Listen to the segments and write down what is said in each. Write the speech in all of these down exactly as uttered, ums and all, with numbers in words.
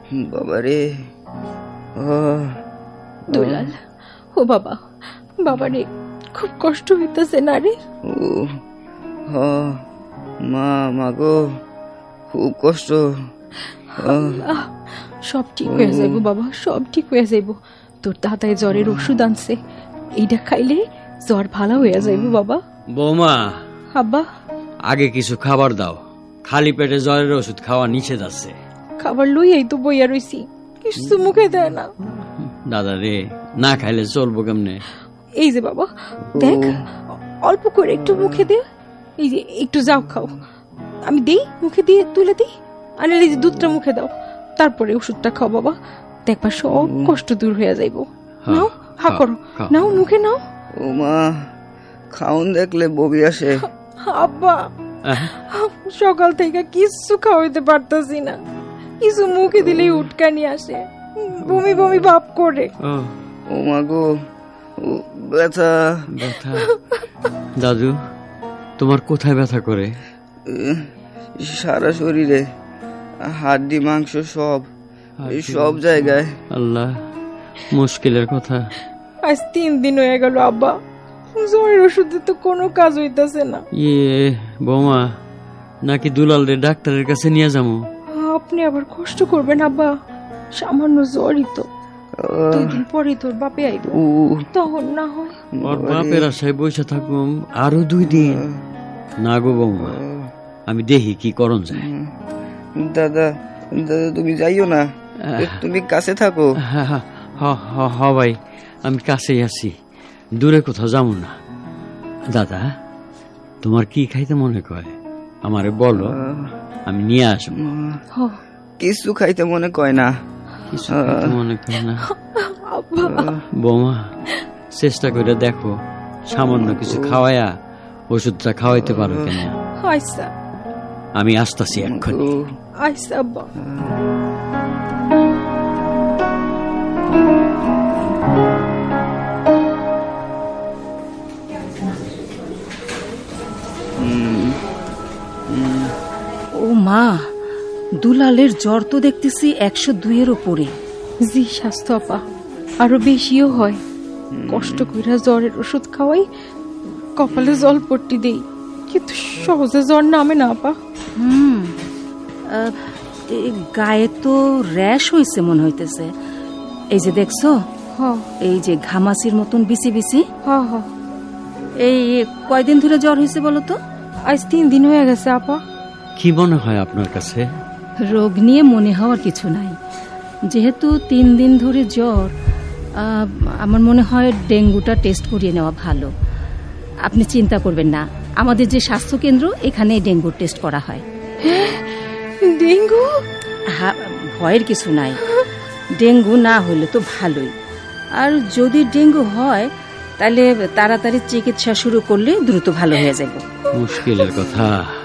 বাবারে। দুলাল, ও বাবা, বাবারে খুব কষ্ট হইতেছে না রে? ও মা, মাগো খুব কষ্ট। সব ঠিক হয়ে যাইব বাবা, সব ঠিক হয়ে যাইব। তোর দাদাই জ্বরের ওষুধ আনছে, এইটা খাইলে জ্বর ভালো হয়ে যাইব বাবা। বৌমা, আব্বা আগে কিছু খাবার দাও, খালি পেটে জ্বরের ওষুধ খাওয়া নিষেধ আছে। খাবার লইয়াই তো বইয়া রইছি, কিছু মুখে দেয় না। দাদা রে, না খাইলে চলবো কেমনে? এই যে বাবা দেখ, অল্প করে একটু মুখে দে। এই যে একটু যাও খাও, আমি দেই মুখে দিয়ে তুলে দিই। আর এই যে দুধটা মুখে দাও, তারপরে ওষুধটা খাও বাবা, দেখবা সব কষ্ট দূর হয়ে যাইব। নাও, হা করো, নাও মুখে নাও। ও মা, খাউন দেখলে বমি আসে। আব্বা, সকাল থেকে কিছু খাওয়াইতে পারতাছি না, কিছু মুখে দিলেই উটকানি আসে, বমি বমি ভাব করে। ও মা গো, ব্যথা ব্যথা। দাদু, তোমার কোথায় ব্যথা করে? সারা শরীরে, হাড্ডি মাংস সব, সব জায়গায়। আল্লাহ, মুশকিলের কথা। আজ তিন দিন হয়ে গেল আব্বা, জ্বরের ওষুধে তো কোনো কাজ হইতাছে না। ইয়ে বৌমা, নাকি দুলাল রে ডাক্তারের কাছে নিয়ে যাবো? আপনি আবার কষ্ট করবেন আব্বা, সামান্য জ্বরই তো, দুই দিন পরে তোর বাপে আইব, তখন না হয়। ওর বাপের আশায় বসে থাকুম আরো দুই দিন? না গো বৌমা, আমি দেখি কি করণ যায়। দাদা, দাদা তুমি যাইও না, তুমি কাছে থাকো। হ ভাই, আমি কাছেই আছি, দূরে কোথাও যাবো না। দাদা, তোমার কি খাইতে মনে কয় আমারে বলো, আমি নিয়ে আসবো। কিছু খাইতে মনে কয় না। কিছু খাইতে মনে কয় না? বৌমা, চেষ্টা করে দেখো, সামান্য কিছু খাওয়ায়া ওষুধটা খাওয়াইতে পারো কেন? আমি আসতেছি এক্ষুনি। ও মা, দুলালের জ্বর তো দেখতেছি একশো দুইয়ের উপরে। জি স্বাস্থ্য আপা, আরো বেশিও হয়। কষ্ট কইরা জ্বরের ওষুধ খাওয়াই, কপালে জল পট্টি দেই, কিন্তু সহজে জ্বর নামে না আপা। হুম, গায়ে তো র্যাশ হয়েছে মনে হইতেছে। এই যে দেখছো, এই যে ঘামাচির মতন বিচি বিচি। এই কয়দিন ধরে জ্বর হয়েছে বলো তো? আজ তিন দিন হয়ে গেছে আপা। কি মনে হয় আপনার কাছে? রোগ নিয়ে মনে হওয়ার কিছু নাই, যেহেতু তিন দিন ধরে জ্বর, আমার মনে হয় ডেঙ্গুটা টেস্ট করিয়ে নেওয়া ভালো। আপনি চিন্তা করবেন না, আমাদের যে স্বাস্থ্য কেন্দ্র, এখানে ডেঙ্গুর টেস্ট করা হয়। ডেঙ্গু? হ্যাঁ, ভয়ের কিছু নাই, ডেঙ্গু না হলে তো ভালোই। আর যদি ডেঙ্গু হয় তাহলে তাড়াতাড়ি চিকিৎসা শুরু করলে দ্রুত ভালো হয়ে যাবে। মুশকিলের কথা,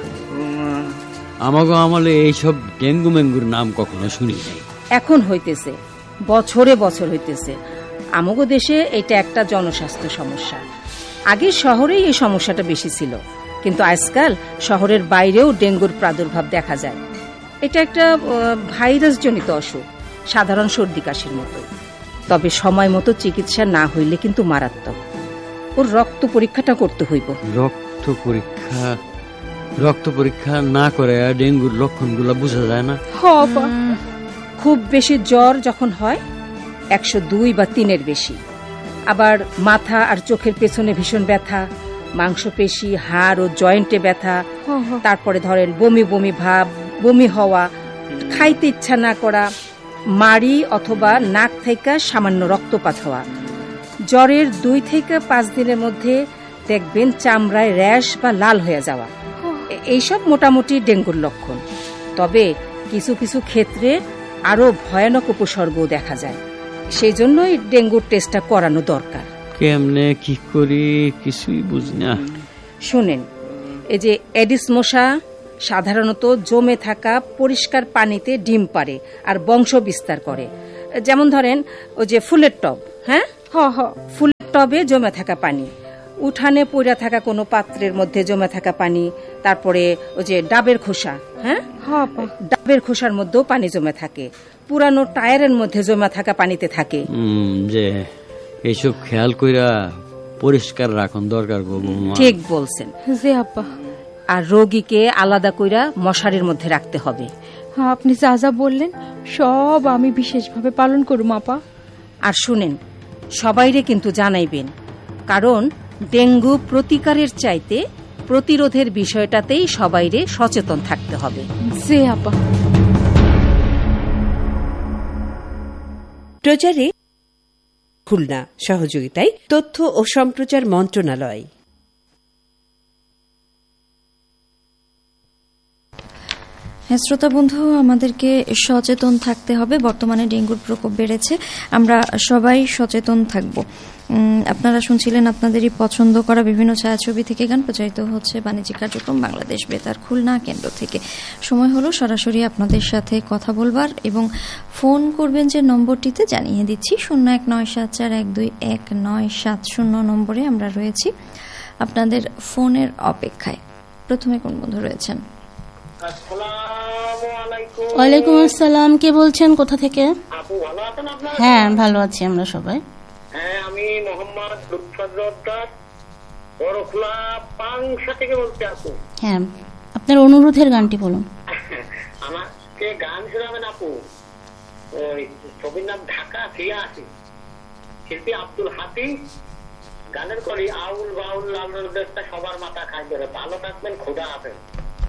আমাগো আমলে এইসব ডেঙ্গু মেঙ্গুর নাম কখনো শুনি নাই। এখন হইতেছে, বছরে বছর হইতেছে। আমাগো দেশে এটা একটা জনস্বাস্থ্য সমস্যা। আগে শহরেই এই সমস্যাটা বেশি ছিল, কিন্তু আজকাল শহরের বাইরেও ডেঙ্গুর প্রাদুর্ভাব দেখা যায়। এটা একটা ভাইরাস জনিত অসুখ, সাধারণ সর্দি কাশির মতো। তবে সময় মতো চিকিৎসা না হইলে কিন্তু মারাত্মক। ওর রক্ত পরীক্ষাটা করতে হইব। রক্ত পরীক্ষা? রক্ত পরীক্ষা না করে ডেঙ্গুর লক্ষণগুলো বোঝা যায় না? খুব বেশি জ্বর যখন হয়, একশো দুই বা তিনের বেশি, আবার মাথা আর চোখের পেছনে ভীষণ ব্যথা, মাংসপেশি, হাড় ও জয়েন্টে ব্যথা, তারপরে ধরেন বমি বমি ভাব, বমি হওয়া, খাইতে ইচ্ছা না করা, মাড়ি অথবা নাক থেকে সামান্য রক্তপাত হওয়া। জ্বরের দুই থেকে পাঁচ দিনের মধ্যে দেখবেন চামড়ায় র্যাশ বা লাল হয়ে যাওয়া। এইসব মোটামুটি ডেঙ্গুর লক্ষণ। তবে কিছু কিছু ক্ষেত্রে আরো ভয়ানক উপসর্গও দেখা যায়, সেই জন্যই ডেঙ্গুর টেস্টটা করানো দরকার। কেমনে কি করি কিছুই বুঝি না। শুনেন, এই যে এডিস মশা সাধারণত জমে থাকা পরিষ্কার পানিতে ডিম পাড়ে আর বংশ বিস্তার করে। যেমন ধরেন ওই যে ফুলের টব, হ্যাঁ, ফুলের টবে জমে থাকা পানি, উঠানে পড়ে থাকা কোনো পাত্রের মধ্যে জমে থাকা পানি, তারপরে ওই যে ডাবের খোসা, হ্যাঁ ডাবের খোসার মধ্যেও পানি জমে থাকে, পুরানো টায়ারের মধ্যে জমে থাকা পানিতে থাকে। যে এইসব খেয়াল কইরা পরিষ্কার রাখুন দরকার। ঠিক বলছেন। জি আপা। আর রোগীকে আলাদা কইরা মশারির মধ্যে রাখতে হবে। আপনি যা যা বললেন সব আমি বিশেষভাবে পালন করুম আপা। আর শুনেন, সবাইরে কিন্তু জানাইবেন, কারণ ডেঙ্গু প্রতিকারের চাইতে প্রতিরোধের বিষয়টাতেই সবাইরে সচেতন থাকতে হবে। জি আপা। প্রচারে খুলনা, সহযোগিতায় তথ্য ও সম্প্রচার মন্ত্রণালয়। হ্যাঁ শ্রোতা বন্ধু, আমাদেরকে সচেতন থাকতে হবে। বর্তমানে ডেঙ্গুর প্রকোপ বেড়েছে, আমরা সবাই সচেতন থাকব। আপনারা শুনছিলেন আপনাদেরই পছন্দ করা বিভিন্ন ছায়াছবি থেকে গান, প্রচারিত হচ্ছে বাণিজ্যিক কার্যক্রম বাংলাদেশ বেতার খুলনা কেন্দ্র থেকে। সময় হলো সরাসরি আপনাদের সাথে কথা বলবার, এবং ফোন করবেন যে নম্বরটিতে জানিয়ে দিচ্ছি, শূন্য এক নয় সাত চার এক দুই এক নয় সাত শূন্য নম্বরে আমরা রয়েছি আপনাদের ফোনের অপেক্ষায়। প্রথমে কোন বন্ধু রয়েছেন? ওয়ালাইকুম আসসালাম, কে বলছেন, কোথা থেকে? হ্যাঁ ভালো আছি আমরা সবাই। হ্যাঁ আমি মোহাম্মদ লুৎফর দাস, বড়খোলা পাংশা থেকে বলছি আপু। হ্যাঁ আপনার অনুরোধের গানটি বলুন। আমাকে গান শোনাবেন আপু। ওই ছবির নাম ঢাকা ফিরে আসি, শিল্পী আব্দুল হাফিজ, গানের করি আউল বাউল লাল দেশটা সবার মাথা খাই ধরে। ভালো থাকবেন, খোদা হাফেজ।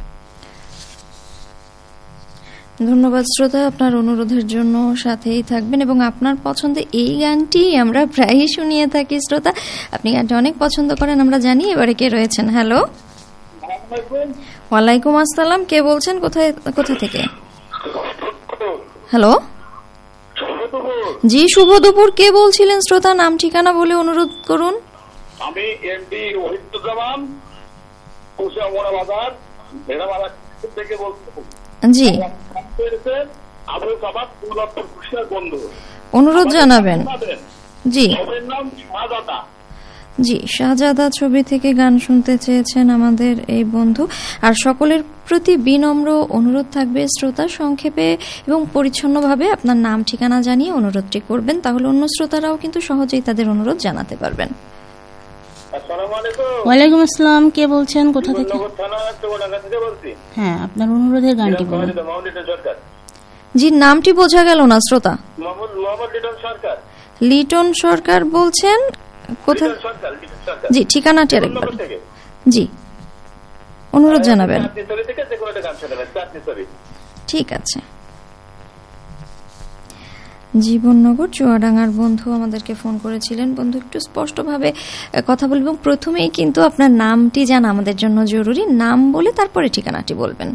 ধন্যবাদ শ্রোতা, আপনার অনুরোধের জন্য সাথেই থাকবেন, এবং আপনার পছন্দের এই গানটি আমরা প্রায়ই শুনিয়ে থাকি শ্রোতা। আপনি গানটি অনেক পছন্দ করেন আমরা জানি। এবারে কে রয়েছেন? হ্যালো। ওয়ালাইকুম আসসালাম, কে বলছেন, কোথায় কোথা থেকে? হ্যালো। জি শুভ দুপুর, কে বলছিলেন শ্রোতা? নাম ঠিকানা বলে অনুরোধ করুন। আমি এমপি ওহিদুজ্জামান, কুশিয়ামোড়া বাজার ভেড়ামারা থেকে বলছি। জি অনুরোধ জানাবেন। জি জি শাহজাদা ছবি থেকে গান শুনতে চেয়েছেন আমাদের এই বন্ধু। আর সকলের প্রতি বিনম্র অনুরোধ থাকবে শ্রোতা, সংক্ষেপে এবং পরিচ্ছন্নভাবে আপনার নাম ঠিকানা জানিয়ে অনুরোধটি করবেন, তাহলে অন্য শ্রোতারাও কিন্তু সহজেই তাদের অনুরোধ জানাতে পারবেন। ওয়ালাইকুম আসসালাম, কে বলছেন, কোথা থেকে? হ্যাঁ আপনার অনুরোধের গানটি বলুন। জি নামটি বোঝা গেল না শ্রোতা। লিটন সরকার বলছেন, কোথা? জি ঠিকানাটি আরেকবার। জি অনুরোধ জানাবেন। ঠিক আছে। জীবননগর চুয়াডাঙ্গার বন্ধু আমাদেরকে ফোন করেছিলেন। বন্ধু একটু স্পষ্টভাবে কথা বলবেন, এবং প্রথমেই কিন্তু আপনার নামটি জানা আমাদের জন্য জরুরি। নাম বলে তারপরে ঠিকানাটি বলবেন।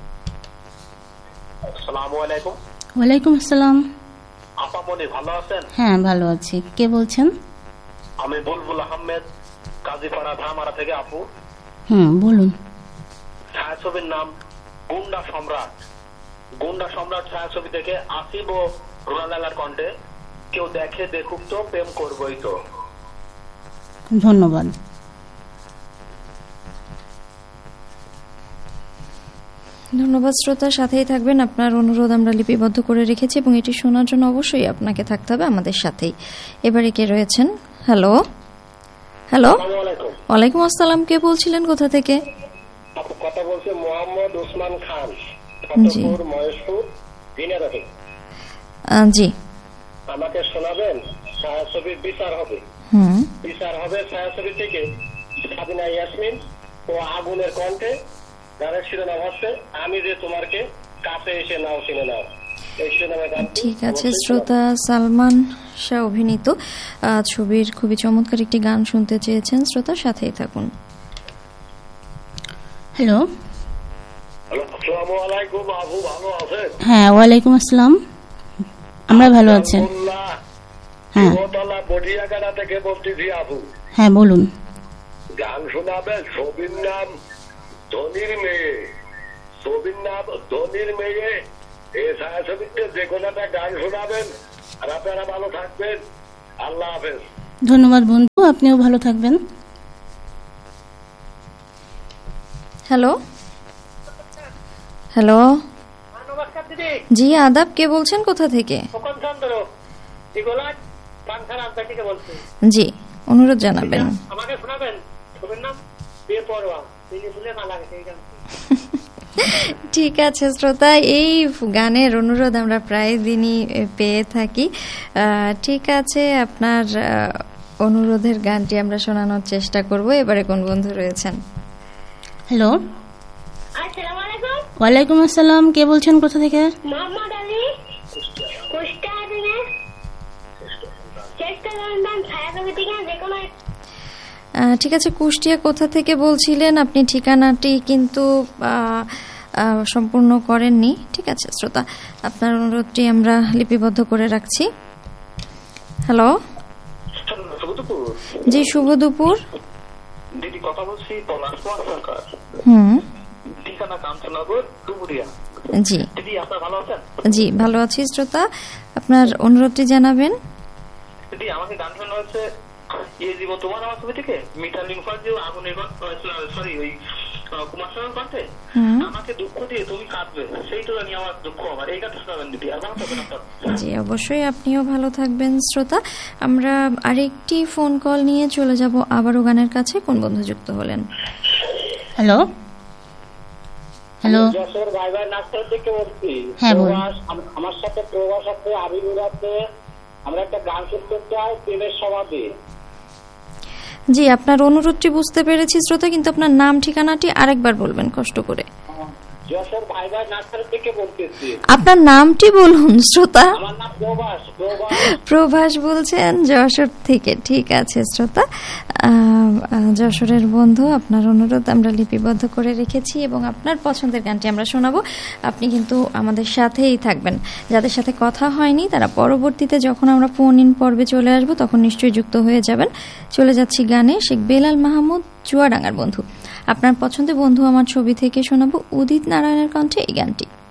ওয়ালাইকুম আসসালাম। আপামনি ভালো আছেন? হ্যাঁ ভালো আছি, কে বলছেন? আমি বুলবুল আহমেদ, কাজীপাড়া ধামারা থেকে আপু। হুম বলুন। ছায়াছবির নাম গুন্ডা সম্রাট। গুন্ডা সম্রাট ছায়াছবি থেকে আসিব রুরাল এলাকার কণ্ঠে, কেউ দেখে দেখুক তো প্রেম করবই তো। ধন্যবাদ। ধন্যবাদ শ্রোতা, সাথেই থাকবেন। আপনার অনুরোধ আমরা লিপিবদ্ধ করে রেখেছি, এবং এটি শোনার জন্য অবশ্যই আপনাকে থাকতে হবে আমাদের সাথেই। এবারে কে রয়েছেন? হ্যালো। হ্যালো। ওয়ালাইকুম আসসালাম, কে বলছিলেন, কোথা থেকে? কথা বলছে মোহাম্মদ ওসমান খান, জি মহেশপুর দিনাজপুর। জি আমাকে শোনাবেন। ছায়াছবির বিচার হবে। হুম বিচার হবে ছায়াছবি থেকে সাবিনা ইয়াসমিন ও আগুনের কণ্ঠে। গানের শিরোনাম হচ্ছে আমি যে তোমারকে কাছে এসে নাও চিনে নাও। ঠিক আছে শ্রোতা, সালমান শাহ অভিনীত ছবির খুবই চমৎকার একটি গান শুনতে চেয়েছেন শ্রোতা, সাথেই থাকুন। হ্যালো। আসসালামু আলাইকুম আপু, ভালো আছেন? হ্যাঁ ওয়ালাইকুম আসসালাম, আমরা ভালো আছি। হ্যাঁ বটিয়াকাটা থেকে বলতেছি আপু। হ্যাঁ বলুন। গান শোনাবেন। ছবির নাম ধনির মেয়ে। ছবির নাম ধনির মেয়ে। এই ছায়াছবিতে যে কোনো একটা গান শোনাবেন। আর আপনারা ভালো থাকবেন, আল্লাহ হাফেজ। ধন্যবাদ বন্ধু, আপনিও ভালো থাকবেন। হ্যালো হ্যালো, নমস্কার দিদি। জি আদাব, কে বলছেন, কোথা থেকে? খোকন চন্দ্র, এগুলা পাংখার আড্ডা থেকে বলছি। জি, অনুরোধ জানাবেন। আমাকে শোনাবেন, ছবির নাম বেপরোয়া, তিনি শুনে না লাগে সেই গান। ঠিক আছে শ্রোতা, এই গানের অনুরোধ আমরা প্রায় দিনই পেয়ে থাকি। ঠিক আছে, আপনার অনুরোধের গানটি আমরা শোনানোর চেষ্টা করব। এবারে কোন বন্ধু রয়েছেন? হ্যালো, আসসালামু আলাইকুম। ওয়ালাইকুম আসসালাম, কে বলছেন, কোথা থেকে? মোহাম্মদ আলী, কুষ্টিয়া থেকে। চেষ্টা করবেন ছায়াছবি থেকে যে কোনো। ঠিক আছে, কুষ্টিয়া কোথা থেকে বলছিলেন আপনি? ঠিকানাটি কিন্তু সম্পূর্ণ করেননি। ঠিক আছে শ্রোতা, আপনার অনুরোধটি আমরা লিপিবদ্ধ করে রাখছি। হ্যালো, জি শুভ দুপুর। দিদি কথা বলছি পলাশ সরকার। হুম, ঠিকানা কাঞ্চননগর ডুমুরিয়া। জি দিদি, আপনার ভালো আছেন? জি ভালো আছি শ্রোতা, আপনার অনুরোধটি জানাবেন। দিদি, আমাকে গান শোনা হচ্ছে ইয়ে জীব তোমার আমার ছবি থেকে মিঠালি মুখার্জি আগুনের সরি ওই কুমার শানুর পাঠে আমাকে দুঃখ দিয়ে তুমি কাঁদবে, সেইটা জানি আমার দুঃখ আমার। এই গানটা শোনাবেন দিদি, আর ভালো থাকবেন আপনার। জি অবশ্যই, আপনিও ভালো থাকবেন শ্রোতা। আমরা আরেকটি ফোন কল নিয়ে চলে যাব আবারও গানের কাছে। কোন বন্ধু যুক্ত হলেন? হ্যালো হ্যালো, যশোর ভাই ভাই নাস্তার থেকে বলছি। হ্যাঁ বলুন। আমার সাথে প্রবাস আছে, আবিনুর আছে, আমরা একটা গান শুনতে চাই, প্রেমের সমাধি। জি, আপনার অনুরোধটি বুঝতে পেরেছি শ্রোতা, কিন্তু আপনার নাম ঠিকানাটি আরেকবার বলবেন কষ্ট করে। যশোর ভাই ভাই নার্সারি থেকে বলতেছি। আপনার নামটি বলুন শ্রোতা। আমার নাম প্রভাস। প্রভাস বলছেন যশোর থেকে। ঠিক আছে শ্রোতা, যশোরের বন্ধু, আপনার অনুরোধ আমরা লিপিবদ্ধ করে রেখেছি এবং আপনার পছন্দের গানটি আমরা শোনাবো। আপনি কিন্তু আমাদের সাথেই থাকবেন। যাদের সাথে কথা হয়নি তারা পরবর্তীতে যখন আমরা ফোন ইন পর্বে চলে আসবো তখন নিশ্চয়ই যুক্ত হয়ে যাবেন। চলে যাচ্ছি গানে। শেখ বেলাল মাহমুদ, চুয়াডাঙ্গার বন্ধু। আপনার পছন্দের বন্ধু আমার ছবি থেকে শোনাবো উদিত নারায়ণের কণ্ঠে এই গানটি।